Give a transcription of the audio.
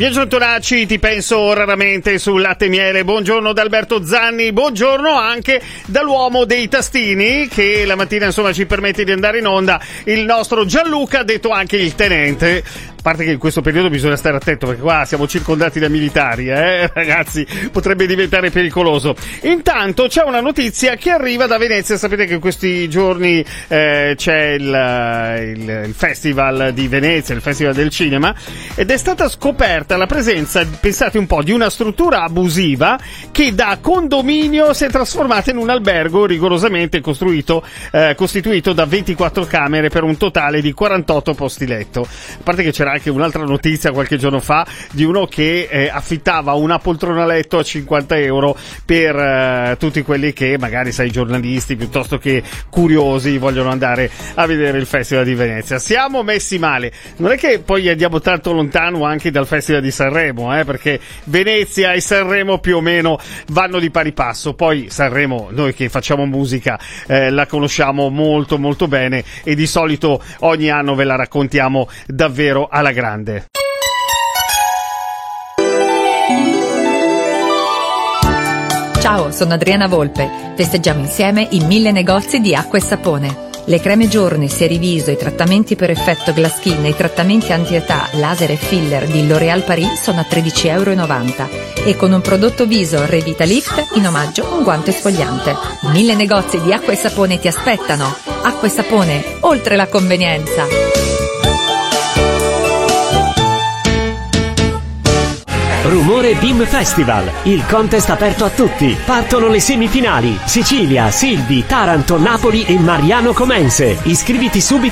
Biagio Tonacci, ti penso raramente sul latte e miele. Buongiorno da Alberto Zanni, buongiorno anche dall'uomo dei tastini che la mattina insomma ci permette di andare in onda, il nostro Gianluca, detto anche il tenente. A parte che in questo periodo bisogna stare attento perché qua siamo circondati da militari, ragazzi, potrebbe diventare pericoloso. Intanto c'è una notizia che arriva da Venezia. Sapete che in questi giorni c'è il Festival di Venezia, il Festival del Cinema, ed è stata scoperta la presenza, pensate un po', di una struttura abusiva che da condominio si è trasformata in un albergo rigorosamente costituito da 24 camere per un totale di 48 posti letto. A parte che c'era anche un'altra notizia qualche giorno fa di uno che affittava una poltrona letto a 50 euro per tutti quelli che magari, sai, giornalisti piuttosto che curiosi vogliono andare a vedere il Festival di Venezia. Siamo messi male. Non è che poi andiamo tanto lontano anche dal Festival di Sanremo, perché Venezia e Sanremo più o meno vanno di pari passo. Poi Sanremo, noi che facciamo musica, la conosciamo molto molto bene e di solito ogni anno ve la raccontiamo davvero alla grande. Ciao, sono Adriana Volpe. Festeggiamo insieme i 1000 negozi di acqua e sapone. Le creme giorni, seriviso, i trattamenti per effetto glass skin e i trattamenti anti-età, laser e filler di L'Oréal Paris sono a €13,90 e con un prodotto viso Revitalift in omaggio un guanto esfoliante. 1000 negozi di acqua e sapone ti aspettano. Acqua e sapone, oltre la convenienza. Rumore BIM Festival, il contest aperto a tutti. Partono le semifinali: Sicilia, Silvi, Taranto, Napoli e Mariano Comense. Iscriviti subito